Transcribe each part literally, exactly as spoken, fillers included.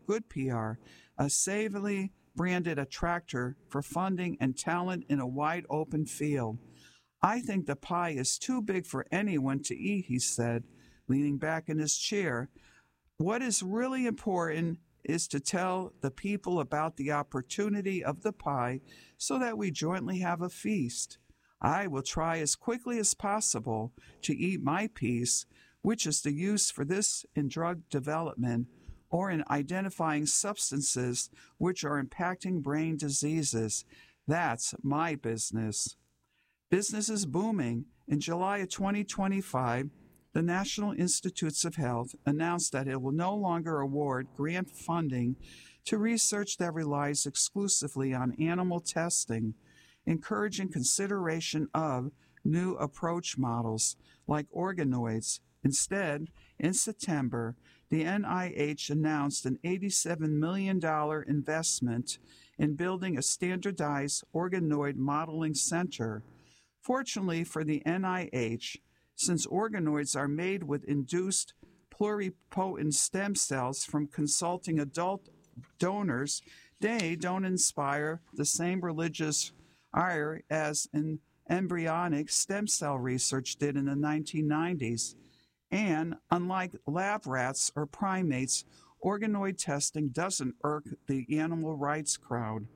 good P R, a savvily branded attractor for funding and talent in a wide open field. I think the pie is too big for anyone to eat, he said, leaning back in his chair. What is really important is to tell the people about the opportunity of the pie so that we jointly have a feast. I will try as quickly as possible to eat my piece, which is the use for this in drug development or in identifying substances which are impacting brain diseases. That's my business. Business is booming. In July of twenty twenty-five, the National Institutes of Health announced that it will no longer award grant funding to research that relies exclusively on animal testing, encouraging consideration of new approach models like organoids. Instead, in September, the N I H announced an eighty-seven million dollars investment in building a standardized organoid modeling center. Fortunately for the N I H, since organoids are made with induced pluripotent stem cells from consulting adult donors, they don't inspire the same religious ire as an embryonic stem cell research did in the nineteen nineties. And unlike lab rats or primates, organoid testing doesn't irk the animal rights crowd.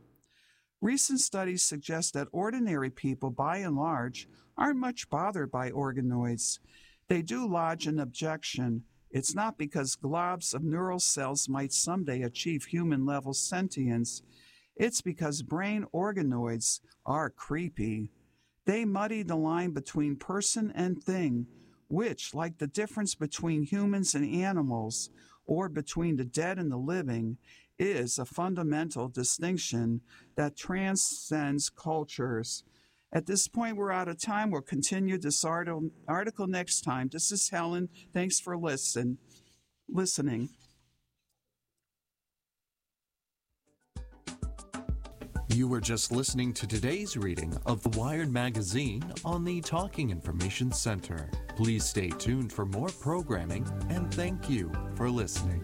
Recent studies suggest that ordinary people, by and large, aren't much bothered by organoids. They do lodge an objection. It's not because globs of neural cells might someday achieve human-level sentience. It's because brain organoids are creepy. They muddy the line between person and thing, which, like the difference between humans and animals, or between the dead and the living, is a fundamental distinction that transcends cultures. At this point, we're out of time. We'll continue this article next time. This is Helen. Thanks for listen, listening. You were just listening to today's reading of The Wired magazine on the Talking Information Center. Please stay tuned for more programming, and thank you for listening.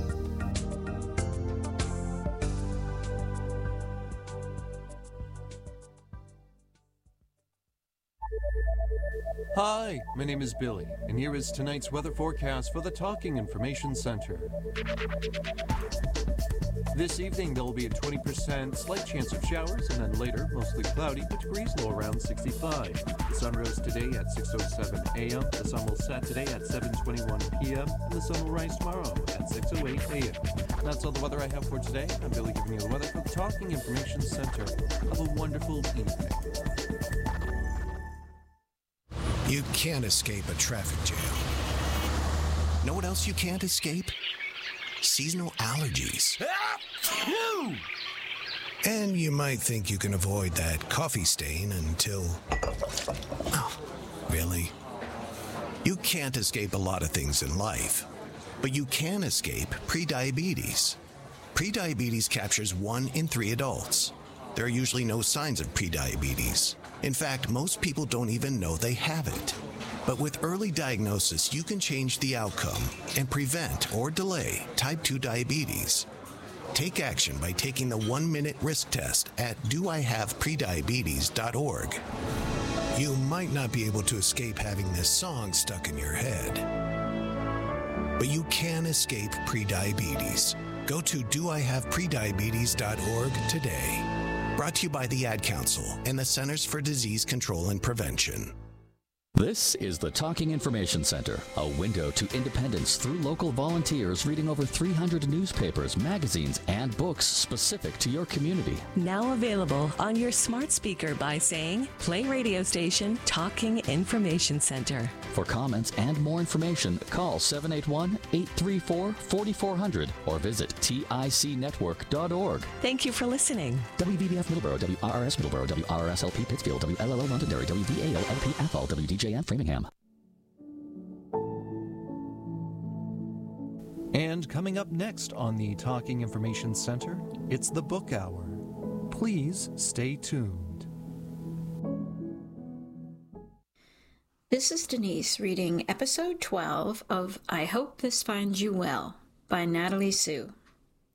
Hi, my name is Billy, and here is tonight's weather forecast for the Talking Information Center. This evening, there will be a twenty percent slight chance of showers, and then later, mostly cloudy, with degrees low around sixty-five. The sun rose today at six oh seven a.m., the sun will set today at seven twenty-one p.m., and the sun will rise tomorrow at six oh eight a.m. That's all the weather I have for today. I'm Billy giving you the weather for the Talking Information Center. Have a wonderful evening. You can't escape a traffic jam. Know what else you can't escape? Seasonal allergies. And you might think you can avoid that coffee stain until... Oh, really? You can't escape a lot of things in life, but you can escape prediabetes. Prediabetes captures one in three adults. There are usually no signs of prediabetes. In fact, most people don't even know they have it. But with early diagnosis, you can change the outcome and prevent or delay type two diabetes. Take action by taking the one-minute risk test at do I have prediabetes dot org. You might not be able to escape having this song stuck in your head, but you can escape prediabetes. Go to do I have prediabetes dot org today. Brought to you by the Ad Council and the Centers for Disease Control and Prevention. This is the Talking Information Center, a window to independence through local volunteers reading over three hundred newspapers, magazines, and books specific to your community. Now available on your smart speaker by saying, play radio station Talking Information Center. For comments and more information, call seven eight one, eight three four, four four zero zero or visit tic network dot org. Thank you for listening. W B B F Middleborough, W R R S Middleborough, W R R S L P Pittsfield, W L L O Londonderry, W V A O L P Athol, W D J N Framingham. And coming up next on the Talking Information Center, it's the Book Hour. Please stay tuned. This is Denise reading episode twelve of I Hope This Finds You Well by Natalie Sue.